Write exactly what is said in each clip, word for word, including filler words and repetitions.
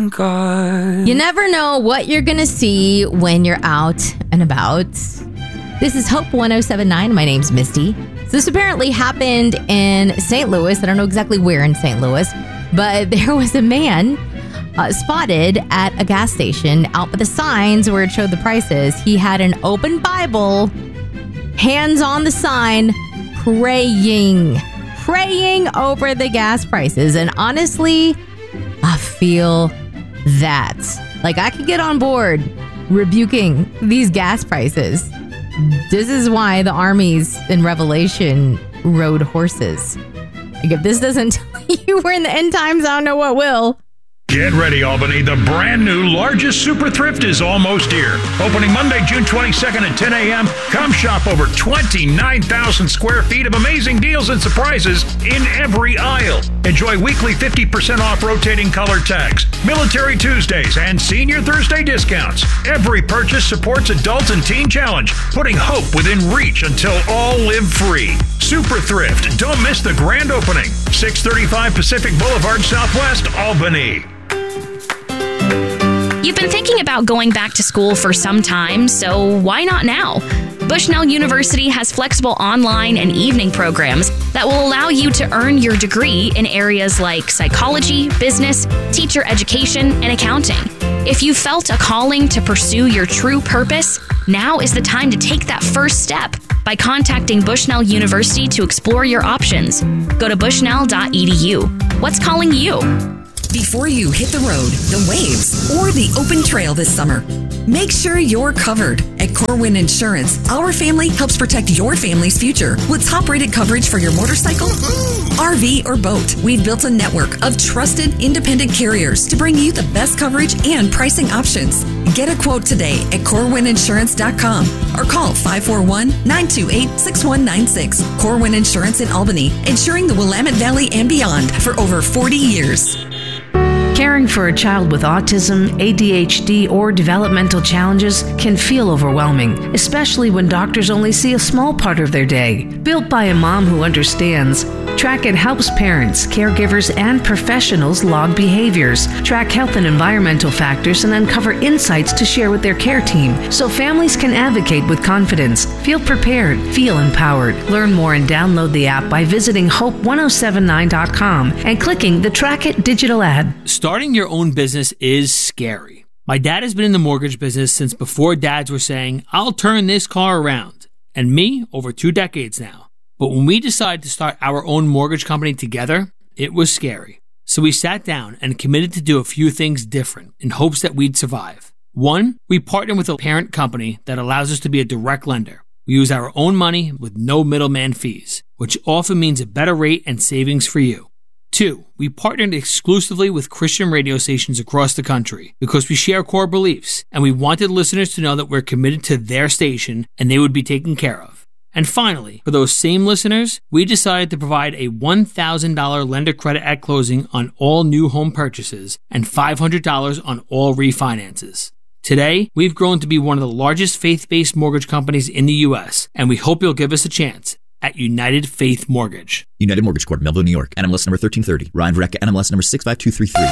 thank God. You never know what you're going to see when you're out and about. This is Hope one oh seven point nine. My name's Misty. So this apparently happened in Saint Louis. I don't know exactly where in Saint Louis, but there was a man uh, spotted at a gas station out by the signs where it showed the prices. He had an open Bible, hands on the sign, praying, praying over the gas prices. And honestly, I feel that. Like, I could get on board rebuking these gas prices. This is why the armies in Revelation rode horses. Like, if this doesn't tell you we're in the end times, I don't know what will. Get ready, Albany. The brand new largest super thrift is almost here. Opening Monday, June twenty-second at ten a.m. Come shop over twenty-nine thousand square feet of amazing deals and surprises in every aisle. Enjoy weekly fifty percent off rotating color tags, Military Tuesdays, and Senior Thursday discounts. Every purchase supports Adult and Teen Challenge, putting hope within reach until all live free. Super Thrift. Don't miss the grand opening. six thirty-five Pacific Boulevard, Southwest, Albany. You've been thinking about going back to school for some time, so why not now? Bushnell University has flexible online and evening programs that will allow you to earn your degree in areas like psychology, business, teacher education, and accounting. If you felt a calling to pursue your true purpose, now is the time to take that first step by contacting Bushnell University to explore your options. Go to bushnell dot e d u. What's calling you? Before you hit the road, the waves, or the open trail this summer, make sure you're covered. At Corwin Insurance, our family helps protect your family's future with top-rated coverage for your motorcycle, R V, or boat. We've built a network of trusted, independent carriers to bring you the best coverage and pricing options. Get a quote today at corwin insurance dot com or call five four one, nine two eight, six one nine six. Corwin Insurance in Albany, insuring the Willamette Valley and beyond for over forty years. Caring for a child with autism, A D H D, or developmental challenges can feel overwhelming, especially when doctors only see a small part of their day. Built by a mom who understands, Trackit helps parents, caregivers, and professionals log behaviors, track health and environmental factors, and uncover insights to share with their care team so families can advocate with confidence. Feel prepared, feel empowered. Learn more and download the app by visiting hope one oh seven nine dot com and clicking the Trackit digital ad. Starting your own business is scary. My dad has been in the mortgage business since before dads were saying, I'll turn this car around. And me, over two decades now. But when we decided to start our own mortgage company together, it was scary. So we sat down and committed to do a few things different in hopes that we'd survive. One, we partnered with a parent company that allows us to be a direct lender. We use our own money with no middleman fees, which often means a better rate and savings for you. Two, we partnered exclusively with Christian radio stations across the country because we share core beliefs and we wanted listeners to know that we're committed to their station and they would be taken care of. And finally, for those same listeners, we decided to provide a one thousand dollars lender credit at closing on all new home purchases and five hundred dollars on all refinances. Today, we've grown to be one of the largest faith-based mortgage companies in the U S, and we hope you'll give us a chance at United Faith Mortgage. United Mortgage Corp, Melville, New York. N M L S number thirteen thirty. Ryan Verrecka, N M L S number six five two three three.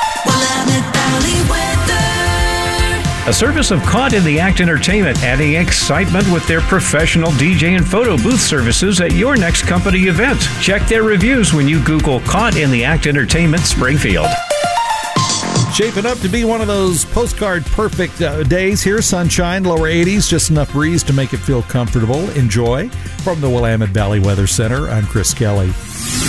A service of Caught in the Act Entertainment, adding excitement with their professional D J and photo booth services at your next company event. Check their reviews when you Google Caught in the Act Entertainment Springfield. Shaping up to be one of those postcard perfect uh, days here. Sunshine, lower eighties, just enough breeze to make it feel comfortable. Enjoy. From the Willamette Valley Weather Center, I'm Chris Kelly.